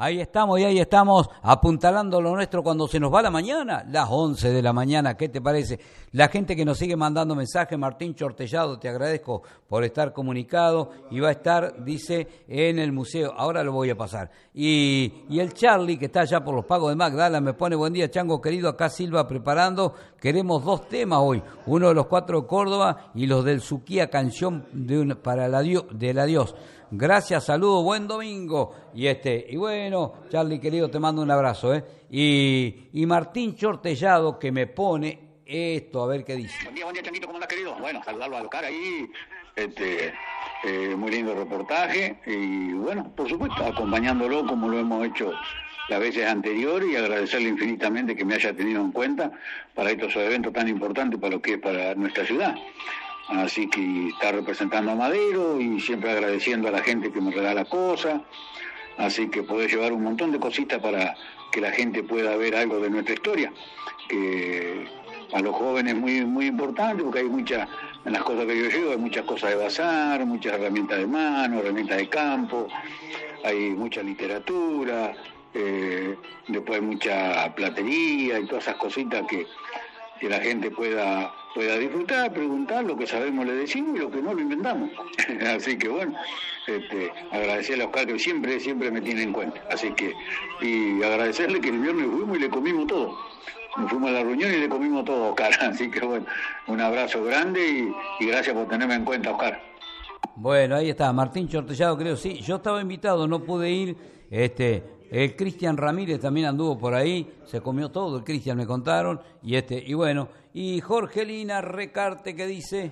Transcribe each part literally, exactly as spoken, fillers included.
Ahí estamos y ahí estamos apuntalando lo nuestro cuando se nos va la mañana, las once de la mañana, ¿qué te parece? La gente que nos sigue mandando mensajes, Martín Chortellado, te agradezco por estar comunicado y va a estar, dice, en el museo, ahora lo voy a pasar. Y, y el Charlie, que está allá por los pagos de Magdala, me pone buen día, Chango querido, acá Silva preparando, queremos dos temas hoy, uno de los cuatro de Córdoba y los del Suquía, canción de un, para el adiós, del adiós. Gracias, saludos, buen domingo. Y este, y bueno, Charlie querido, te mando un abrazo, ¿eh? Y, y Martín Chortellado que me pone esto, a ver qué dice. Buen día, buen día, Changuito, ¿cómo andás, querido? Bueno, saludarlo a Oscar ahí, este, eh, muy lindo reportaje, y bueno, por supuesto, acompañándolo como lo hemos hecho las veces anteriores, y agradecerle infinitamente que me haya tenido en cuenta para estos eventos tan importantes para lo que es para nuestra ciudad. Así que está representando a Madero y siempre agradeciendo a la gente que me regala cosas, así que poder llevar un montón de cositas para que la gente pueda ver algo de nuestra historia, que a los jóvenes es muy, muy importante, porque hay muchas, en las cosas que yo llevo, hay muchas cosas de bazar, muchas herramientas de mano, herramientas de campo, hay mucha literatura, eh, después hay mucha platería y todas esas cositas que, que la gente pueda... pueda disfrutar, preguntar, lo que sabemos le decimos y lo que no lo inventamos. Así que bueno, este, agradecerle a Oscar que siempre, siempre me tiene en cuenta. Así que, y agradecerle que el viernes fuimos y le comimos todo. Nos fuimos a la reunión y le comimos todo a Oscar. Así que bueno, un abrazo grande y, y gracias por tenerme en cuenta, Oscar. Bueno, ahí está, Martín Chortellado, creo, sí. Yo estaba invitado, no pude ir, este... El Cristian Ramírez también anduvo por ahí, se comió todo, el Cristian me contaron, y este, y bueno, y Jorgelina Recarte que dice...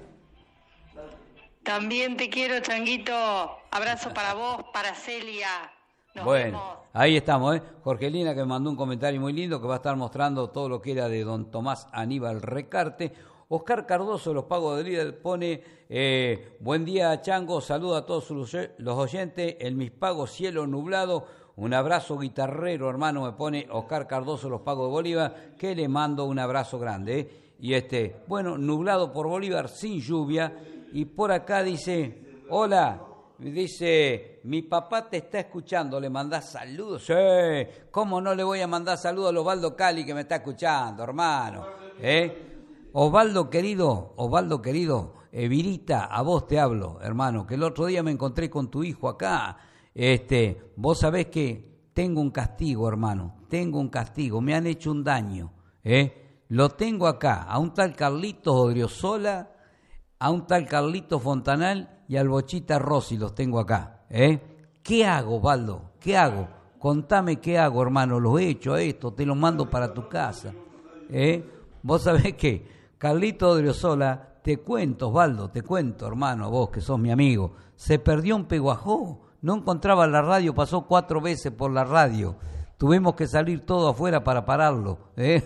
También te quiero, Changuito, abrazo para vos, para Celia. Nos bueno, vemos. Ahí estamos, ¿eh? Jorgelina que me mandó un comentario muy lindo que va a estar mostrando todo lo que era de don Tomás Aníbal Recarte. Oscar Cardoso, los pagos de líder, pone, eh, buen día, Chango, saludo a todos los oyentes, el mis pagos cielo nublado. Un abrazo guitarrero, hermano, me pone Oscar Cardoso, los pagos de Bolívar, que le mando un abrazo grande, ¿eh? Y este, bueno, nublado por Bolívar, sin lluvia, y por acá dice, hola, dice, mi papá te está escuchando, ¿le mandás saludos? Sí, ¿cómo no le voy a mandar saludos a Osvaldo Cali que me está escuchando, hermano? ¿Eh? Osvaldo querido, Osvaldo querido, eh, Virita, a vos te hablo, hermano, que el otro día me encontré con tu hijo acá. Este, vos sabés que tengo un castigo, hermano, tengo un castigo, me han hecho un daño, ¿eh? Lo tengo acá, a un tal Carlitos Odriozola, a un tal Carlitos Fontanal y al Bochita Rossi los tengo acá, ¿eh? ¿Qué hago, Osvaldo? ¿Qué hago? Contame qué hago, hermano, lo he hecho esto, te lo mando para tu casa, ¿eh? Vos sabés que Carlitos Odriozola, te cuento, Osvaldo, te cuento, hermano, vos que sos mi amigo, se perdió un Peguajó. No encontraba la radio, pasó cuatro veces por la radio. Tuvimos que salir todo afuera para pararlo, ¿eh?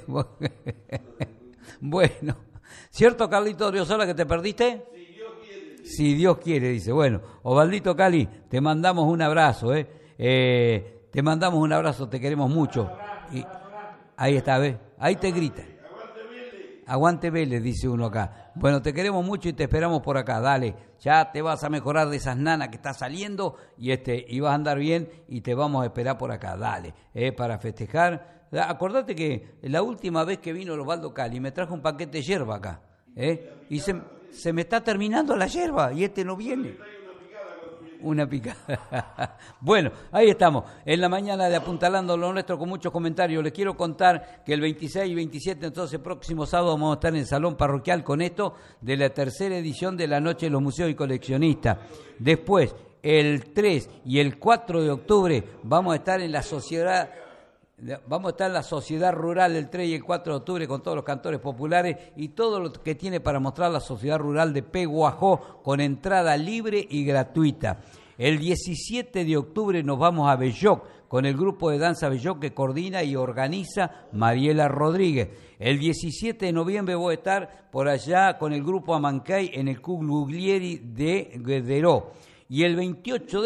Bueno, ¿cierto, Carlito Odriozola, que te perdiste? Si Dios quiere. Si Dios quiere, dice. Bueno, Osvaldito Cali, te mandamos un abrazo, ¿eh? eh te mandamos un abrazo, te queremos mucho. Y ahí está, ¿ves? Ahí te gritan. Aguante Vélez, dice uno acá. Bueno, te queremos mucho y te esperamos por acá, dale. Ya te vas a mejorar de esas nanas que estás saliendo y este y vas a andar bien y te vamos a esperar por acá, dale. Eh, para festejar. Acordate que la última vez que vino Osvaldo Cali me trajo un paquete de yerba acá. Eh, y se, se me está terminando la yerba y este no viene. Una picada. Bueno, ahí estamos, en la mañana de Apuntalando lo Nuestro con muchos comentarios. Les quiero contar que el veintiséis y veintisiete, entonces próximo sábado, vamos a estar en el Salón Parroquial con esto de la tercera edición de la Noche de los Museos y Coleccionistas. Después, el tres y el cuatro de octubre, vamos a estar en la sociedad... Vamos a estar en la Sociedad Rural el tres y el cuatro de octubre con todos los cantores populares y todo lo que tiene para mostrar la Sociedad Rural de Peguajó con entrada libre y gratuita. El diecisiete de octubre nos vamos a Belloc con el grupo de danza Belloc que coordina y organiza Mariela Rodríguez. El diecisiete de noviembre voy a estar por allá con el grupo Amancay en el Club Guglieri de Guederó. Y el veintiocho de